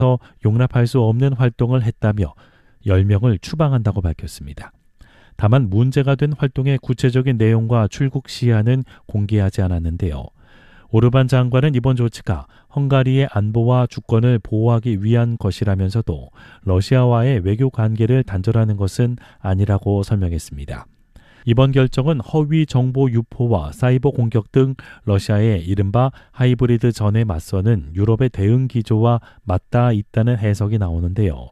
용납할 수 없는 활동을 했다며 10명을 추방한다고 밝혔습니다. 다만 문제가 된 활동의 구체적인 내용과 출국 시한은 공개하지 않았는데요. 오르반 장관은 이번 조치가 헝가리의 안보와 주권을 보호하기 위한 것이라면서도 러시아와의 외교 관계를 단절하는 것은 아니라고 설명했습니다. 이번 결정은 허위 정보 유포와 사이버 공격 등 러시아의 이른바 하이브리드 전에 맞서는 유럽의 대응 기조와 맞닿아 있다는 해석이 나오는데요.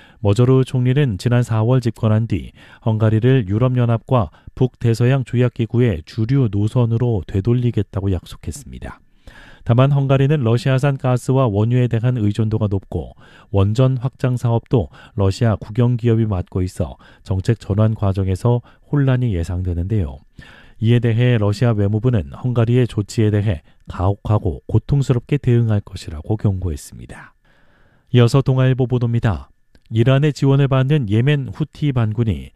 머저루 총리는 지난 4월 집권한 뒤 헝가리를 유럽연합과 북대서양 조약기구의 주류 노선으로 되돌리겠다고 약속했습니다. 다만 헝가리는 러시아산 가스와 원유에 대한 의존도가 높고 원전 확장 사업도 러시아 국영기업이 맡고 있어 정책 전환 과정에서 혼란이 예상되는데요. 이에 대해 러시아 외무부는 헝가리의 조치에 대해 가혹하고 고통스럽게 대응할 것이라고 경고했습니다. 이어서 동아일보 보도입니다. 이란의 지원을 받는 예멘 후티 반군이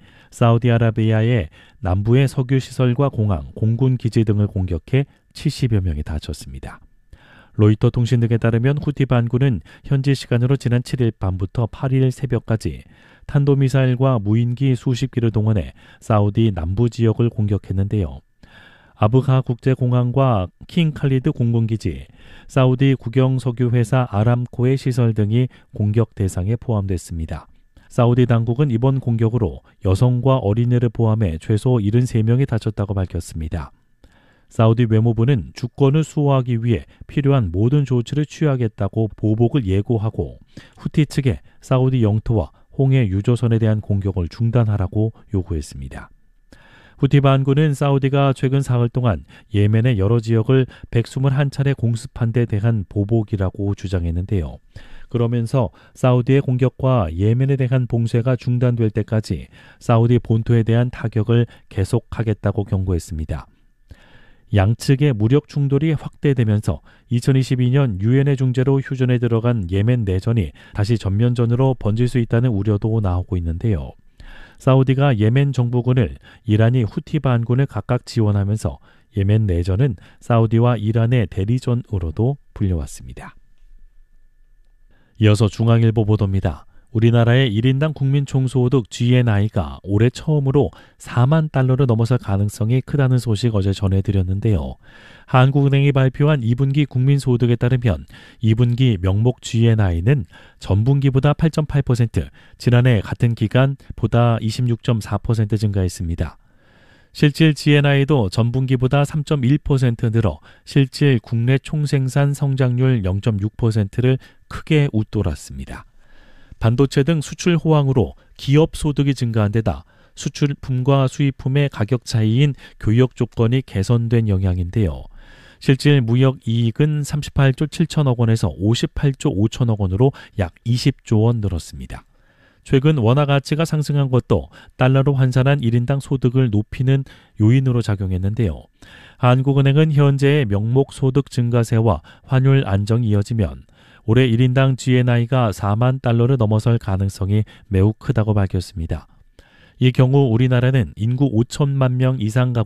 사우디아라비아의 남부의 석유시설과 공항, 공군 기지 등을 공격해 70여 명이 다쳤습니다. 로이터 통신 등에 따르면 후티 반군은 현지 시간으로 지난 7일 밤부터 8일 새벽까지 탄도미사일과 무인기 수십 기를 동원해 사우디 남부 지역을 공격했는데요. 아부하 국제공항과 킹 칼리드 공군기지, 사우디 국영석유회사 아람코의 시설 등이 공격 대상에 포함됐습니다. 사우디 당국은 이번 공격으로 여성과 어린이를 포함해 최소 73명이 다쳤다고 밝혔습니다. 사우디 외무부는 주권을 수호하기 위해 필요한 모든 조치를 취하겠다고 보복을 예고하고 후티 측에 사우디 영토와 홍해 유조선에 대한 공격을 중단하라고 요구했습니다. 후티 반군은 사우디가 최근 사흘 동안 예멘의 여러 지역을 121차례 공습한 데 대한 보복이라고 주장했는데요. 그러면서 사우디의 공격과 예멘에 대한 봉쇄가 중단될 때까지 사우디 본토에 대한 타격을 계속하겠다고 경고했습니다. 양측의 무력 충돌이 확대되면서 2022년 유엔의 중재로 휴전에 들어간 예멘 내전이 다시 전면전으로 번질 수 있다는 우려도 나오고 있는데요. 사우디가 예멘 정부군을, 이란이 후티 반군을 각각 지원하면서 예멘 내전은 사우디와 이란의 대리전으로도 불려왔습니다. 이어서 중앙일보 보도입니다. 우리나라의 1인당 국민 총소득 GNI가 올해 처음으로 4만 달러를 넘어설 가능성이 크다는 소식 어제 전해드렸는데요. 한국은행이 발표한 2분기 국민소득에 따르면 2분기 명목 GNI는 전분기보다 8.8%, 지난해 같은 기간보다 26.4% 증가했습니다. 실질 GNI도 전분기보다 3.1% 늘어 실질 국내 총생산 성장률 0.6%를 크게 웃돌았습니다. 반도체 등 수출 호황으로 기업 소득이 증가한 데다 수출품과 수입품의 가격 차이인 교역 조건이 개선된 영향인데요. 실질 무역 이익은 38조 7천억 원에서 58조 5천억 원으로 약 20조 원 늘었습니다. 최근 원화 가치가 상승한 것도 달러로 환산한 1인당 소득을 높이는 요인으로 작용했는데요. 한국은행은 현재의 명목 소득 증가세와 환율 안정이 이어지면 올해 1인당 GNI가 4만 달러를 넘어설 가능성이 매우 크다고 밝혔습니다. 이 경우 우리나라는 인구 5천만 명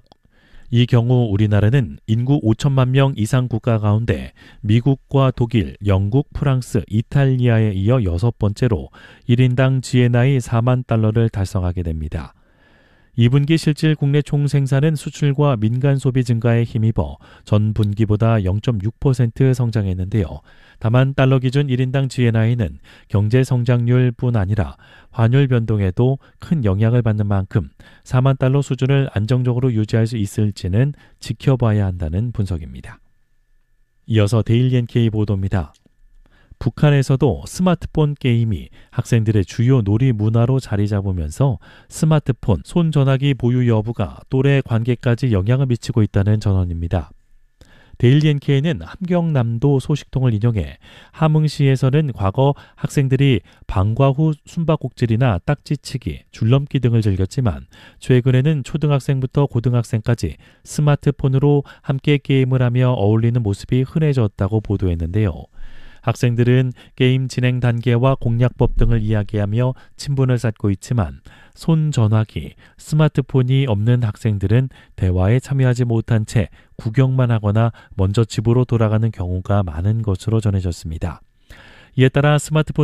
이상 국가 가운데 미국과 독일, 영국, 프랑스, 이탈리아에 이어 6번째로 1인당 GNI 4만 달러를 달성하게 됩니다. 2분기 실질 국내 총생산은 수출과 민간 소비 증가에 힘입어 전 분기보다 0.6% 성장했는데요. 다만 달러 기준 1인당 GNI는 경제 성장률뿐 아니라 환율 변동에도 큰 영향을 받는 만큼 4만 달러 수준을 안정적으로 유지할 수 있을지는 지켜봐야 한다는 분석입니다. 이어서 데일리 NK 보도입니다. 북한에서도 스마트폰 게임이 학생들의 주요 놀이 문화로 자리 잡으면서 스마트폰, 손전화기 보유 여부가 또래 관계까지 영향을 미치고 있다는 전언입니다. 데일리 NK는 함경남도 소식통을 인용해 함흥시에서는 과거 학생들이 방과 후 숨바꼭질이나 딱지치기, 줄넘기 등을 즐겼지만 최근에는 초등학생부터 고등학생까지 스마트폰으로 함께 게임을 하며 어울리는 모습이 흔해졌다고 보도했는데요. 학생들은 게임 진행 단계와 공략법 등을 이야기하며 친분을 쌓고 있지만 손전화기, 스마트폰이 없는 학생들은 대화에 참여하지 못한 채 구경만 하거나 먼저 집으로 돌아가는 경우가 많은 것으로 전해졌습니다. 이에 따라 스마트폰